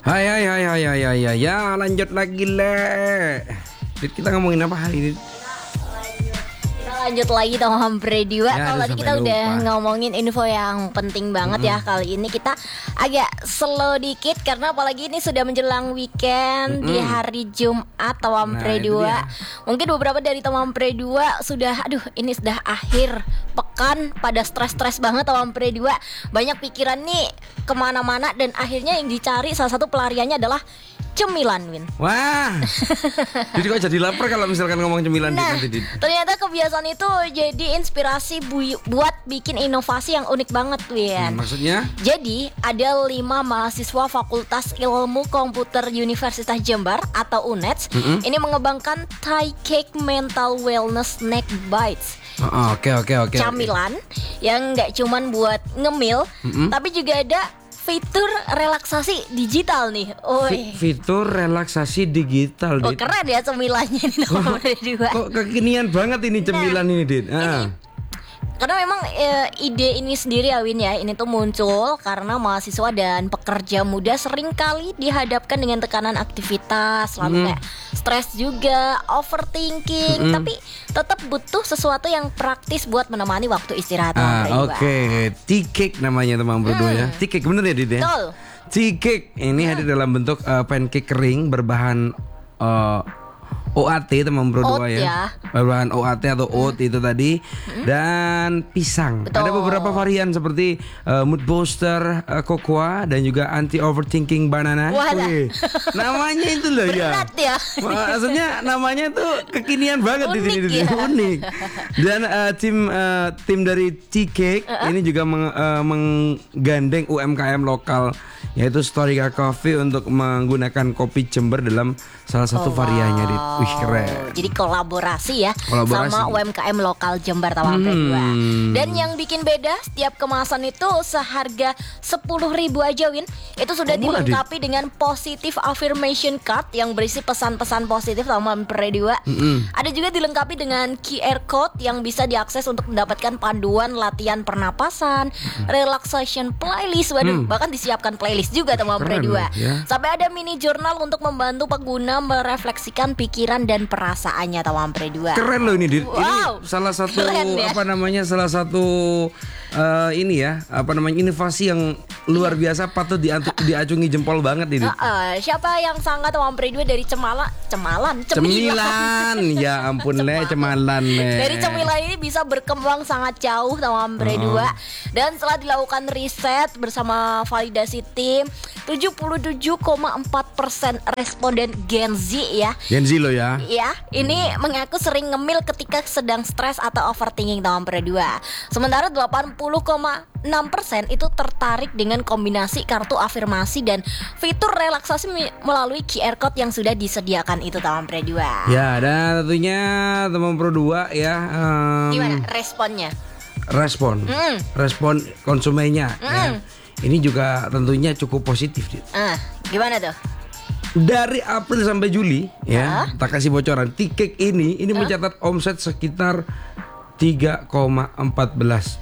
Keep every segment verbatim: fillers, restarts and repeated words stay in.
Hai hai hai hai hai hai hai. Ya lanjut lagi le. Kita ngomongin apa hari ini? Lanjut lagi sama Hampre Dua. Ya, Kalau aduh, tadi kita sampai udah lupa. ngomongin info yang penting banget ya. Kali ini kita agak slow dikit karena apalagi ini sudah menjelang weekend di hari Jumat Hampre Nah, itu Dua. dia. Mungkin beberapa dari Hampre Dua sudah, aduh ini sudah akhir pekan, pada stres-stres banget Hampre Dua. Banyak pikiran nih kemana-mana dan akhirnya yang dicari salah satu pelariannya adalah cemilan, Win. Wah. Jadi kok jadi lapar kalau misalkan ngomong cemilan Dit, Nah, nanti Dit. ternyata kebiasaan itu jadi inspirasi bu- buat bikin inovasi yang unik banget, Win. Hmm, maksudnya? Jadi ada lima mahasiswa Fakultas Ilmu Komputer Universitas Jember atau U N E D S ini mengembangkan Thai Cake Mental Wellness Snack Bites. Oh, oh, Oke oke oke. Camilan yang nggak cuman buat ngemil, tapi juga ada fitur relaksasi digital nih. Fi- Oi. Fitur relaksasi digital Oh, Dit. keren ya cemilannya nih nomor dua. Kok kekinian banget ini cemilan ini Dit. Ah. Karena memang e, ide ini sendiri ya Win ya, ini tuh muncul karena mahasiswa dan pekerja muda sering kali dihadapkan dengan tekanan aktivitas, lalu kayak stres juga, overthinking, tapi tetap butuh sesuatu yang praktis buat menemani waktu istirahat. Ah, Hampre Dua. oke. Tea cake namanya teman berdua ya. Tea cake bener ya Dit ya? Betul. Tea cake ini hadir dalam bentuk uh, pancake kering berbahan uh, O A T teman berdua Oat ya. ya. Berbahan O A T atau oat itu tadi dan pisang. Betul. Ada beberapa varian seperti uh, mood booster, uh, cocoa dan juga anti overthinking banana. Walah. Wih, namanya itu loh ya. Berat ya. Maksudnya namanya tuh kekinian banget di sini Unik Dit. ya. Unik. Dan uh, tim uh, tim dari Tea Cake ini juga meng- uh, menggandeng U M K M lokal yaitu Storika Coffee untuk menggunakan kopi Jember dalam salah satu variannya Dit. Wih keren. Jadi kolaborasi ya Kolaborasi. sama U M K M lokal Jember Hampre Dua. Dan yang bikin beda setiap kemasan itu seharga sepuluh ribu aja Win. Itu sudah Oh, murah, Dit. dilengkapi dengan positive affirmation card yang berisi pesan-pesan positif sama Hampre Dua. Ada juga dilengkapi dengan Q R code yang bisa diakses untuk mendapatkan panduan latihan pernapasan, relaxation playlist, waduh, bahkan disiapkan playlist juga sama Hampre Keren Dua. loh, ya. Sampai ada mini jurnal untuk membantu pengguna merefleksikan pikiran dan perasaannya tahu Hampre Dua. Keren loh ini Dit. Wow. Ini salah satu Keren ya. apa namanya salah satu uh, ini ya apa namanya inovasi yang luar biasa patut diantu- diacungi jempol banget ini. Heeh, siapa yang sangat tahu Hampre Dua dari cemala, cemalan, Cemilan, ya ampun le, cemalan le. Dari cemilan ini bisa berkembang sangat jauh sama Hampre Dua. Dan setelah dilakukan riset bersama validasi tim, tujuh puluh tujuh koma empat persen responden Gen Z ya Gen Z lo ya. Ya, ini mengaku sering ngemil ketika sedang stres atau overthinking tahun Hampre Dua. Sementara delapan puluh koma enam persen itu tertarik dengan kombinasi kartu afirmasi dan fitur relaksasi mi- melalui Q R code yang sudah disediakan itu tahun Hampre Dua. Ya, dan tentunya teman Pro dua ya em, Gimana responnya? respon Mm. respon konsumennya ya. Mm. Ini juga tentunya cukup positif Dit. Ah, gimana tuh? Dari April sampai Juli ya, tak kasih bocoran. Tea Cake ini ini mencatat omset sekitar tiga koma empat belas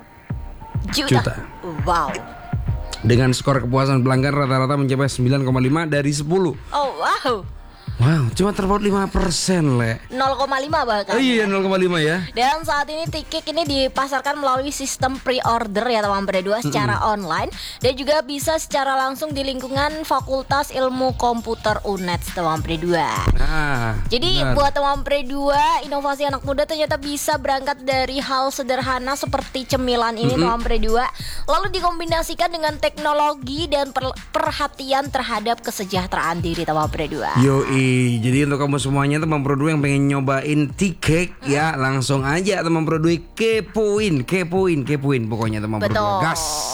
Juta. Wow. dengan skor kepuasan pelanggan rata-rata mencapai sembilan koma lima dari sepuluh. Oh wow. Wow, cuma terpaut lima persen le. nol koma lima Oh bahkan. iya nol koma lima ya. Dan saat ini Tikik ini dipasarkan melalui sistem pre-order ya teman Hampre Dua secara online dan juga bisa secara langsung di lingkungan Fakultas Ilmu Komputer U N E D S teman Hampre Dua. Nah, Jadi benar. buat teman Hampre Dua, inovasi anak muda ternyata bisa berangkat dari hal sederhana seperti cemilan ini teman Hampre Dua, lalu dikombinasikan dengan teknologi dan per- perhatian terhadap kesejahteraan diri teman Hampre Dua. Yoi, jadi untuk kamu semuanya teman Pro dua yang pengen nyobain tea cake ya langsung aja teman Pro dua kepoin, kepoin, kepoin pokoknya teman Pro dua. Betul. Gas.